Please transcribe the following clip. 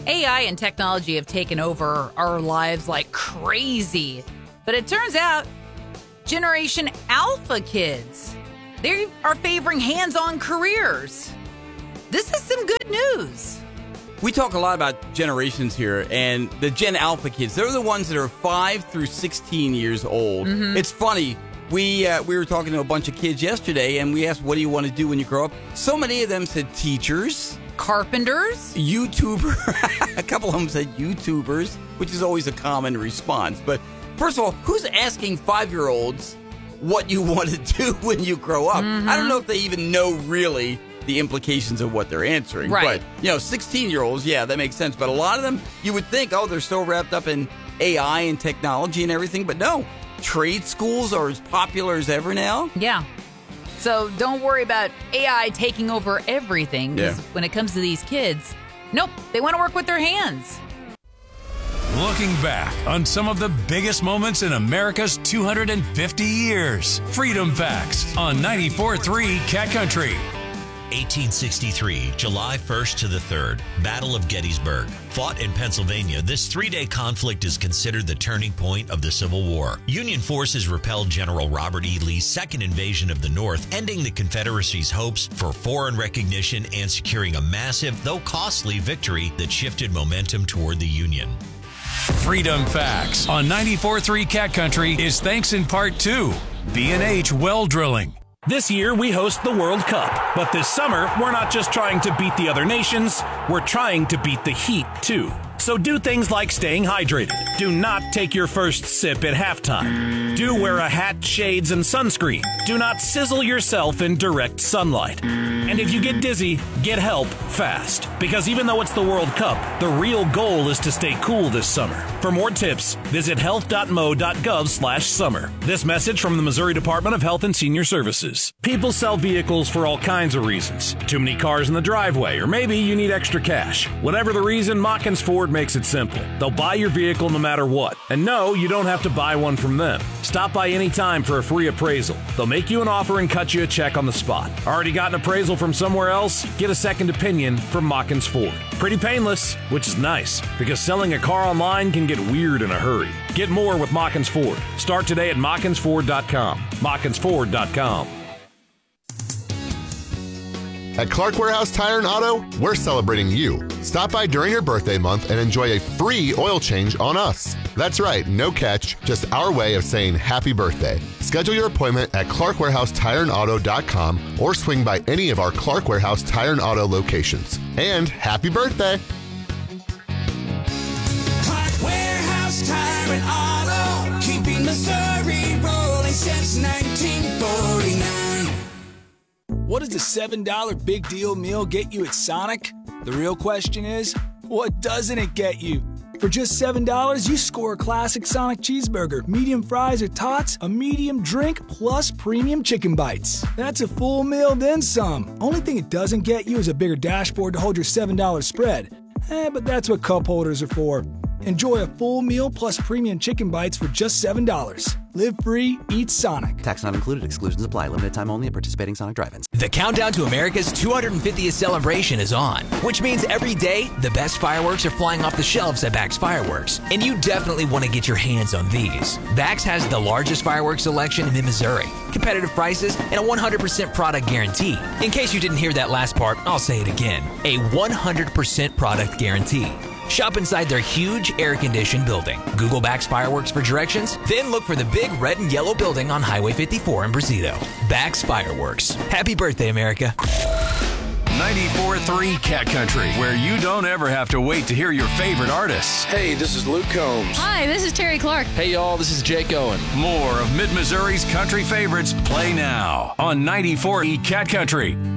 AI and technology have taken over our lives like crazy. But it turns out Generation Alpha kids, they are favoring hands-on careers. This is some good news. We talk a lot about generations here, and the Gen Alpha kids, they're the ones that are 5 through 16 years old. Mm-hmm. It's funny. We were talking to a bunch of kids yesterday, and we asked, what do you want to do when you grow up? So many of them said teachers. Carpenters. YouTuber. A couple of them said YouTubers, which is always a common response. But first of all, who's asking 5-year-olds what you want to do when you grow up? Mm-hmm. I don't know if they even know really the implications of what they're answering. Right. But, 16-year-olds, yeah, that makes sense. But a lot of them, you would think, they're so wrapped up in AI and technology and everything. But no, trade schools are as popular as ever now. Yeah. So don't worry about AI taking over everything. Yeah. When it comes to these kids, nope, they want to work with their hands. Looking back on some of the biggest moments in America's 250 years. Freedom Facts on 94.3 Cat Country. 1863, July 1st to the 3rd, Battle of Gettysburg. Fought in Pennsylvania, this 3-day conflict is considered the turning point of the Civil War. Union forces repelled General Robert E. Lee's second invasion of the North, ending the Confederacy's hopes for foreign recognition and securing a massive, though costly, victory that shifted momentum toward the Union. Freedom Facts on 94.3 Cat Country is thanks in part to B&H Well Drilling. This year, we host the World Cup. But this summer, we're not just trying to beat the other nations, we're trying to beat the heat, too. So do things like staying hydrated. Do not take your first sip at halftime. Do wear a hat, shades, and sunscreen. Do not sizzle yourself in direct sunlight. And if you get dizzy, get help fast. Because even though it's the World Cup, the real goal is to stay cool this summer. For more tips, visit health.mo.gov/summer. This message from the Missouri Department of Health and Senior Services. People sell vehicles for all kinds of reasons. Too many cars in the driveway, or maybe you need extra cash. Whatever the reason, Mockins Ford makes it simple. They'll buy your vehicle no matter what. And no, you don't have to buy one from them. Stop by any time for a free appraisal. They'll make you an offer and cut you a check on the spot. Already got an appraisal from somewhere else? Get a second opinion from Mockins Ford. Pretty painless, which is nice, because selling a car online can get weird in a hurry. Get more with Mockins Ford. Start today at MockinsFord.com. MockinsFord.com. At Clark Warehouse Tire and Auto, we're celebrating you. Stop by during your birthday month and enjoy a free oil change on us. That's right, no catch, just our way of saying happy birthday. Schedule your appointment at ClarkWarehouseTireandAuto.com or swing by any of our Clark Warehouse Tire and Auto locations. And happy birthday! Clark Warehouse Tire and Auto, keeping Missouri rolling since 1949. What does the $7 Big Deal Meal get you at Sonic? The real question is, what doesn't it get you? For just $7, you score a classic Sonic cheeseburger, medium fries or tots, a medium drink, plus premium chicken bites. That's a full meal, then some. Only thing it doesn't get you is a bigger dashboard to hold your $7 spread. But that's what cup holders are for. Enjoy a full meal plus premium chicken bites for just $7. Live free, eat Sonic. Tax not included. Exclusions apply. Limited time only at participating Sonic drive-ins. The countdown to America's 250th celebration is on, which means every day, the best fireworks are flying off the shelves at Bax Fireworks. And you definitely want to get your hands on these. Bax has the largest fireworks selection in Missouri, competitive prices, and a 100% product guarantee. In case you didn't hear that last part, I'll say it again. A 100% product guarantee. Shop inside their huge air-conditioned building. Google Bax Fireworks for directions, then look for the big red and yellow building on Highway 54 in Brazito. Bax Fireworks. Happy birthday, America. 94.3 Cat Country, where you don't ever have to wait to hear your favorite artists. Hey, this is Luke Combs. Hi, this is Terry Clark. Hey, y'all, this is Jake Owen. More of Mid-Missouri's country favorites play now on 94.3 Cat Country.